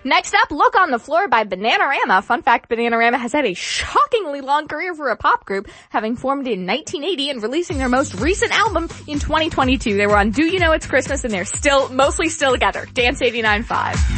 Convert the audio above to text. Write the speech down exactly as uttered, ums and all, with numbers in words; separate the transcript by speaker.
Speaker 1: Next up, Look on the Floor by Bananarama. Fun fact, Bananarama has had a shockingly long career for a pop group, having formed in nineteen eighty and releasing their most recent album in twenty twenty-two. They were on Do You Know It's Christmas, and they're still, mostly still together. Dance eighty-nine point five.